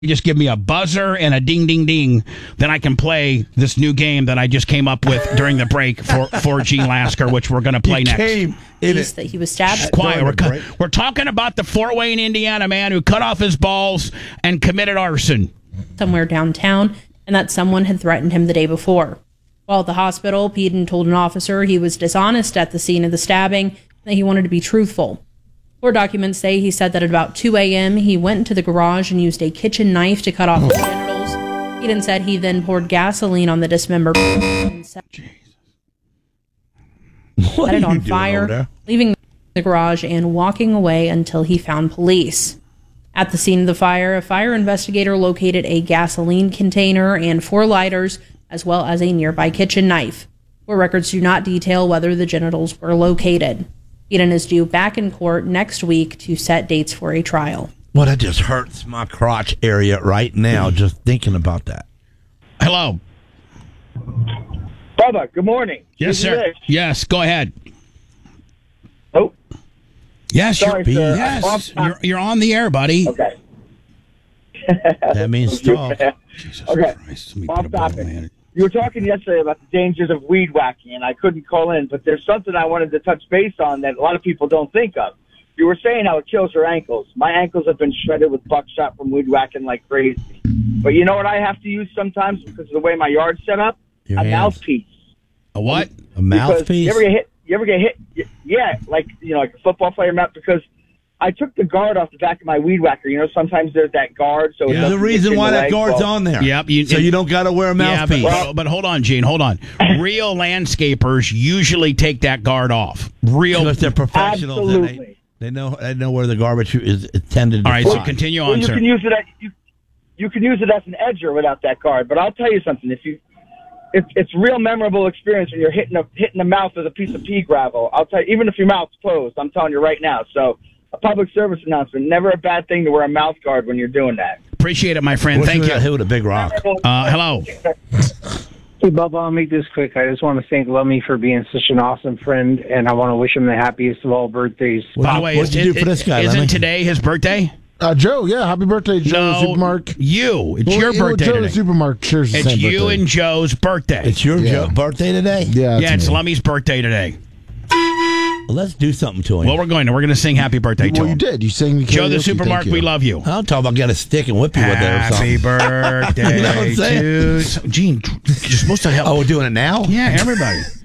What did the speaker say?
You just give me a buzzer and a ding, ding, ding. Then I can play this new game that I just came up with during the break for Gene Lasker, which we're going to play next. That he was stabbed. Quiet. We're talking about the Fort Wayne, Indiana man who cut off his balls and committed arson. Somewhere downtown, and that someone had threatened him the day before. While at the hospital, Peden told an officer he was dishonest at the scene of the stabbing, that he wanted to be truthful. Court documents say he said that at about 2 a.m. he went into the garage and used a kitchen knife to cut off his genitals. Peden said he then poured gasoline on the dismembered and set it on fire, leaving the garage and walking away until he found police. At the scene of the fire, a fire investigator located a gasoline container and 4 lighters, as well as a nearby kitchen knife. Court records do not detail whether the genitals were located. Peden is due back in court next week to set dates for a trial. Well, that just hurts my crotch area right now, just thinking about that. Hello. Bubba, good morning. Yes, sir. Rich. Yes, go ahead. Oh. Yes, Sorry, sir. yes. You're on the air, buddy. Okay. That means talk. Jesus Okay. Christ. Off topic. You were talking yesterday about the dangers of weed whacking, and I couldn't call in, but there's something I wanted to touch base on that a lot of people don't think of. You were saying how it kills your ankles. My ankles have been shredded with buckshot from weed whacking like crazy. But you know what I have to use sometimes because of the way my yard's set up? Your a hands. mouthpiece. A what? A mouthpiece? You ever get hit? Yeah, like a football player mouth, because I took the guard off the back of my weed whacker. You know, sometimes there's that guard. So There's a reason why that guard's on there. Yep. So you don't got to wear a mouthpiece. But hold on, Gene. Hold on. Real landscapers usually take that guard off. Because they're professionals. Absolutely. And they know where the garbage is intended to All right, fly. so continue on, you sir. Can use it you can use it as an edger without that guard. But I'll tell you something. It's real memorable experience when you're hitting the mouth with a piece of pea gravel. I'll tell you, even if your mouth's closed, I'm telling you right now. So a public service announcement, never a bad thing to wear a mouth guard when you're doing that. Appreciate it, my friend. Thank you. Hit with a big rock. Hello. Hey, Bubba, I'll make this quick. I just want to thank Lummy for being such an awesome friend, and I want to wish him the happiest of all birthdays. By the way, what'd you do for this guy, Isn't Lemmy? today his birthday? Joe, yeah, happy birthday, Joe the Supermark. You. It's your birthday Joe today. the Supermark shares the It's same you birthday. and Joe's birthday. It's your birthday today? Yeah, it's me. Lemmy's birthday today. Well, let's do something to him. Well, we're going to sing happy birthday to Well, him. you did. You sang the Joe the karaoke. Supermark, Thank you. we love you. I'm talking about get a stick and whip you with it or Happy something. birthday You know what I'm saying? to... Gene, you're supposed to help. Oh, we're doing it now? Yeah, everybody.